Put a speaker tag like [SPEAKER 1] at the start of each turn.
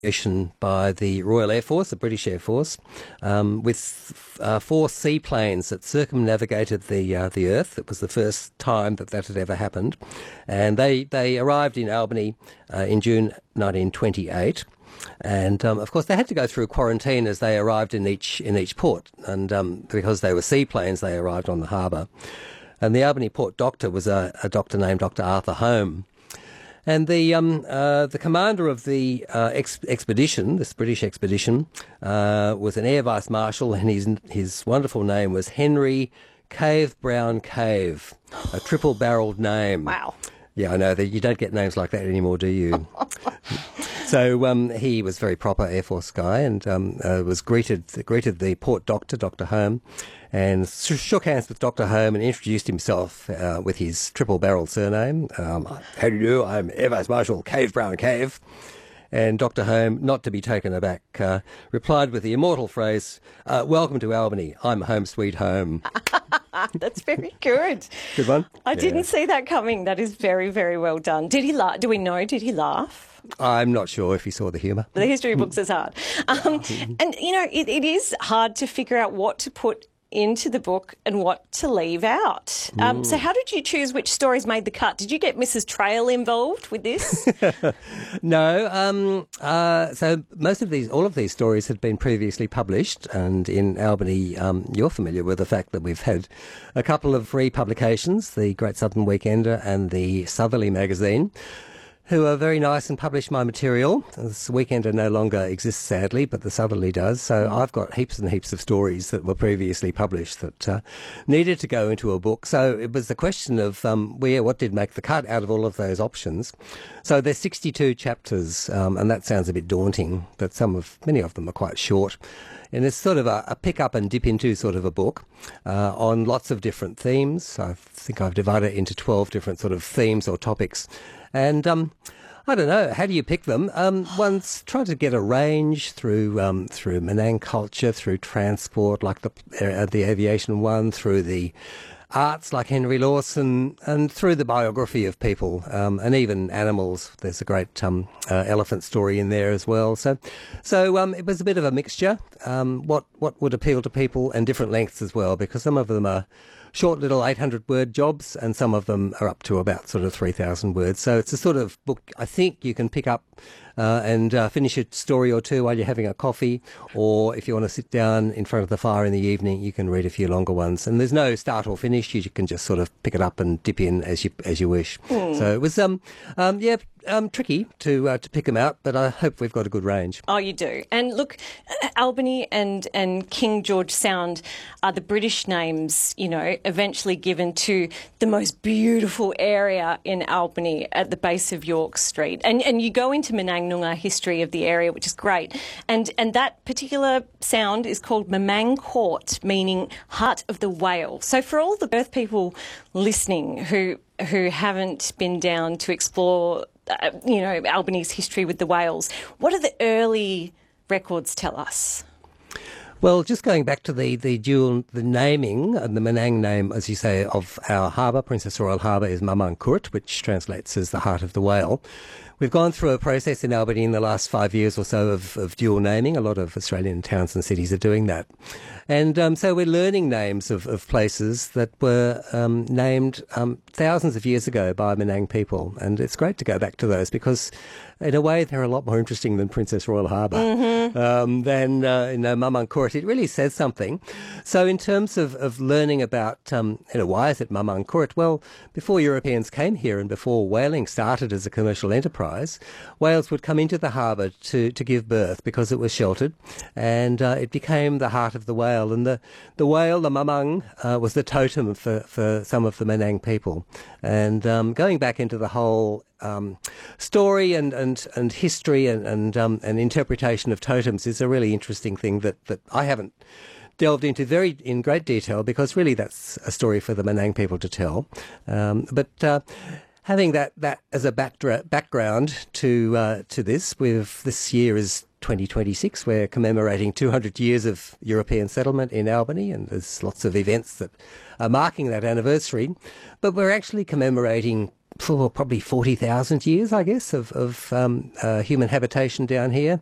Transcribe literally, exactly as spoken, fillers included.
[SPEAKER 1] mission by the Royal Air Force, the British Air Force, um, with uh, four seaplanes that circumnavigated the uh, the Earth. It was the first time that that had ever happened, and they they arrived in Albany uh, in June nineteen twenty-eight. And um, of course, they had to go through quarantine as they arrived in each in each port, and um, because they were seaplanes, they arrived on the harbour. And the Albany port doctor was a, a doctor named Doctor Arthur Home. And the um, uh, the commander of the uh, ex- expedition, this British expedition, uh, was an Air Vice Marshal, and his his wonderful name was Henry Cave Brown Cave, a triple-barrelled name.
[SPEAKER 2] Wow.
[SPEAKER 1] Yeah, I know that you don't get names like that anymore, do you? So um, he was a very proper Air Force guy, and um, uh, was greeted greeted the port doctor, Doctor Home, and sh- shook hands with Doctor Home and introduced himself uh, with his triple-barreled surname. Um, How do you do? I'm Air Vice Marshal Cave Brown Cave. And Doctor Home, not to be taken aback, uh, replied with the immortal phrase, uh, "Welcome to Albany. I'm home sweet home."
[SPEAKER 2] That's very good.
[SPEAKER 1] Good one.
[SPEAKER 2] I
[SPEAKER 1] Yeah.
[SPEAKER 2] didn't see that coming. That is very, very well done. Did he laugh? Do we know? Did he laugh?
[SPEAKER 1] I'm not sure if he saw the humour.
[SPEAKER 2] The history books is hard. Um, and, you know, it, it is hard to figure out what to put into the book and what to leave out. Um, so how did you choose which stories made the cut? Did you get Missus Trail involved with this?
[SPEAKER 1] No. Um, uh, so most of these, all of these stories had been previously published, and in Albany, um, you're familiar with the fact that we've had a couple of republications, the Great Southern Weekender and the Southerly Magazine, who are very nice and publish my material. This Weekender no longer exists, sadly, but the Southerly does. So I've got heaps and heaps of stories that were previously published that uh, needed to go into a book. So it was the question of um, where, what did make the cut out of all of those options. So there's sixty-two chapters, um, and that sounds a bit daunting, but some of, many of them are quite short. And it's sort of a, a pick up and dip into sort of a book uh, on lots of different themes. I think I've divided it into twelve different sort of themes or topics. And um, I don't know, how do you pick them? Um, one's trying to get a range through um, through Menang culture, through transport, like the uh, the aviation one, through the arts, like Henry Lawson, and through the biography of people, um, and even animals. There's a great um, uh, elephant story in there as well. So, so um, it was a bit of a mixture. Um, what what would appeal to people, and different lengths as well, because some of them are short little eight hundred word jobs, and some of them are up to about sort of three thousand words. So it's a sort of book I think you can pick up uh, and uh, finish a story or two while you're having a coffee, or if you want to sit down in front of the fire in the evening, you can read a few longer ones. And there's no start or finish. You can just sort of pick it up and dip in as you as you wish. Mm. So it was um um yeah um tricky to uh, to pick them out, but I hope we've got a good range.
[SPEAKER 2] Oh, you do. And look, Albany and and King George Sound are the British names, you know, eventually given to the most beautiful area in Albany at the base of York Street. And and you go into Menang Noongar history of the area, which is great. And and that particular sound is called Mamang Court, meaning heart of the whale. So for all the Perth people listening who who haven't been down to explore, uh, you know, Albany's history with the whales, what do the early records tell us?
[SPEAKER 1] Well, just going back to the, the dual, the naming, and the Menang name, as you say, of our harbour, Princess Royal Harbour, is Mamang Court, which translates as the heart of the whale. We've gone through a process in Albany in the last five years or so of, of dual naming. A lot of Australian towns and cities are doing that. And um, so we're learning names of, of places that were um, named um, thousands of years ago by Menang people. And it's great to go back to those because, in a way, they're a lot more interesting than Princess Royal Harbour, mm-hmm. um, than uh, you know, Mamang Court. It really says something. So in terms of, of learning about, um, you know, why is it Mamang Court? Well, before Europeans came here and before whaling started as a commercial enterprise, whales would come into the harbour to, to give birth because it was sheltered, and uh, it became the heart of the whale. And the, the whale, the Mamang, uh, was the totem for, for some of the Menang people. And um, going back into the whole um, story and, and, and history and, and, um, and interpretation of totems is a really interesting thing that, that I haven't delved into very in great detail, because really that's a story for the Menang people to tell. Um, but uh, having that, that as a backdra- background to uh, to this, we've this year is twenty twenty-six. We're commemorating two hundred years of European settlement in Albany, and there's lots of events that are marking that anniversary. But we're actually commemorating for probably forty thousand years, I guess, of, of um, uh, human habitation down here.